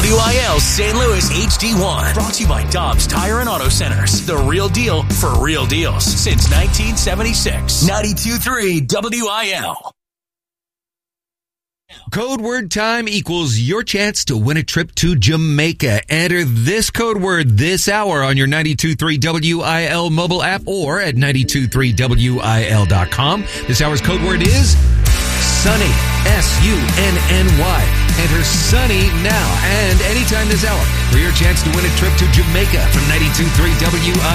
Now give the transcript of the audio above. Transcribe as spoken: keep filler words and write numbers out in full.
W I L Saint Louis H D one. Brought to you by Dobbs Tire and Auto Centers. The real deal for real deals since nineteen seventy-six. ninety-two point three W I L. Code word time equals your chance to win a trip to Jamaica. Enter this code word this hour on your ninety-two point three W I L mobile app or at ninety-two point three W I L dot com. This hour's code word is Sunny. S U N N Y. Enter Sunny now and anytime this hour for your chance to win a trip to Jamaica from ninety-two point three W I L.